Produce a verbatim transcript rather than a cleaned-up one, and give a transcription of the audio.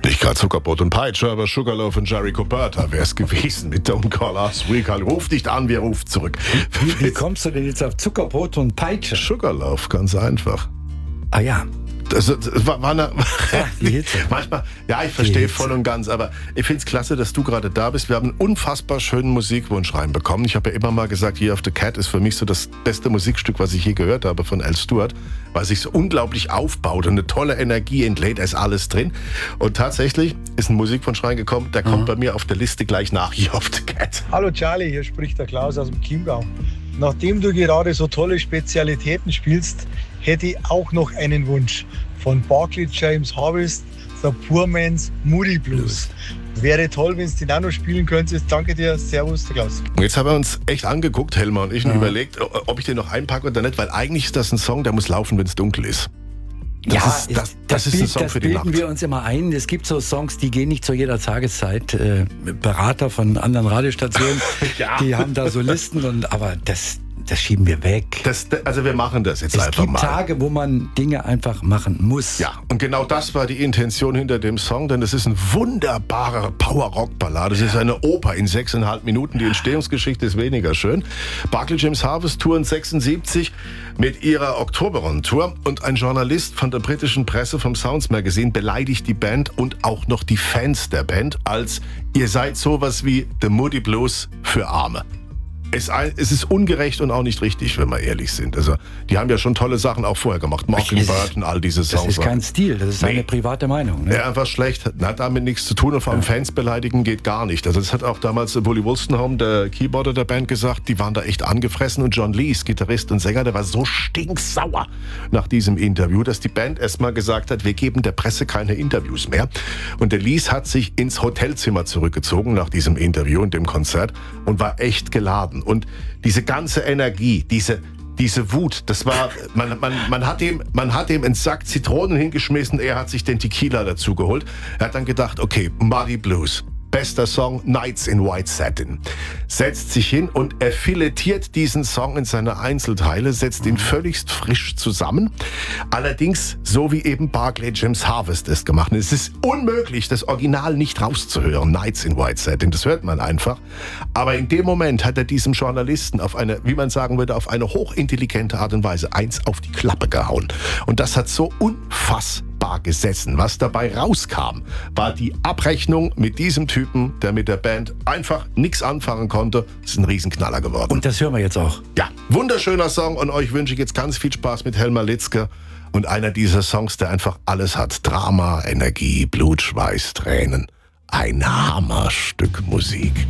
Nicht gerade Zuckerbrot und Peitsche, aber Sugarloaf und Jerry Coberta wäre es gewesen mit Don't Call Us We Call. Ruf nicht an, wir rufen zurück. Wie, wie kommst du denn jetzt auf Zuckerbrot und Peitsche? Sugarloaf, ganz einfach. Ah ja. Das, das war, war eine, Ach, die Hitze. Manchmal, ja, ich verstehe voll und ganz, aber ich finde es klasse, dass du gerade da bist. Wir haben einen unfassbar schönen Musikwunsch reinbekommen. Ich habe ja immer mal gesagt, Year of the Cat ist für mich so das beste Musikstück, was ich je gehört habe von Al Stewart, weil sich so unglaublich aufbaut und eine tolle Energie entlädt, da ist alles drin. Und tatsächlich ist ein Musikwunsch reingekommen, der kommt mhm. bei mir auf der Liste gleich nach Year of the Cat. Hallo Charlie, hier spricht der Klaus aus dem Chiemgau. Nachdem du gerade so tolle Spezialitäten spielst, hätte ich auch noch einen Wunsch von Barclay James Harvest, The Poor Man's Moody Blues. Wäre toll, wenn du den auch noch spielen könntest. Danke dir, Servus, der Klaus. Jetzt haben wir uns echt angeguckt, Helmer und ich, und ja. überlegt, ob ich den noch einpacke oder nicht, weil eigentlich ist das ein Song, der muss laufen, wenn es dunkel ist. Das ja, ist, das, das, das ist ein Bild, Song das für die bilden Nacht. wir uns immer ein. Es gibt so Songs, die gehen nicht zu jeder Tageszeit. Äh, Berater von anderen Radiostationen, ja. die haben da so Listen, und, aber das, das schieben wir weg. Das, also wir machen das jetzt es einfach gibt mal. Tage, wo man Dinge einfach machen muss. Ja, und genau das war die Intention hinter dem Song, denn es ist eine wunderbare Power-Rock-Ballade. Es ist eine Oper in sechseinhalb Minuten. Die Entstehungsgeschichte ist weniger schön. Barclay James Harvest touren sechsundsiebzig mit ihrer Oktoberon-Tour und ein Journalist von der britischen Presse vom Sounds Magazine beleidigt die Band und auch noch die Fans der Band als ihr seid sowas wie The Moody Blues für Arme. Es, es ist ungerecht und auch nicht richtig, wenn wir ehrlich sind. Also, die haben ja schon tolle Sachen auch vorher gemacht. Mockingbird und all diese Songs. Das ist kein Stil, das ist Nee. eine private Meinung. Ne? Ja, einfach schlecht. Hat damit nichts zu tun und vor allem ja. Fans beleidigen geht gar nicht. Also das hat auch damals Bully Wolstenholme, der Keyboarder der Band, gesagt. Die waren da echt angefressen und John Lees, Gitarrist und Sänger, der war so stinksauer nach diesem Interview, dass die Band erstmal gesagt hat, wir geben der Presse keine Interviews mehr. Und der Lees hat sich ins Hotelzimmer zurückgezogen nach diesem Interview und dem Konzert und war echt geladen. Und diese ganze Energie, diese Diese Wut, das war, man, man, man, hat ihm, man hat ihm einen Sack Zitronen hingeschmissen, er hat sich den Tequila dazu geholt. Er hat dann gedacht, okay, Muddy Blues, bester Song, Nights in White Satin. Setzt sich hin und er filetiert diesen Song in seine Einzelteile, setzt ihn völligst frisch zusammen. Allerdings so wie eben Barclay James Harvest es gemacht hat. Es ist unmöglich, das Original nicht rauszuhören, Nights in White Satin, das hört man einfach. Aber in dem Moment hat er diesem Journalisten auf eine, wie man sagen würde, auf eine hochintelligente Art und Weise eins auf die Klappe gehauen. Und das hat so unfassbar gesessen. Was dabei rauskam, war die Abrechnung mit diesem Typen, der mit der Band einfach nichts anfangen konnte. Das ist ein Riesenknaller geworden. Und das hören wir jetzt auch. Ja, wunderschöner Song und euch wünsche ich jetzt ganz viel Spaß mit Helmer Litzke und einer dieser Songs, der einfach alles hat. Drama, Energie, Blut, Schweiß, Tränen. Ein Hammerstück Musik.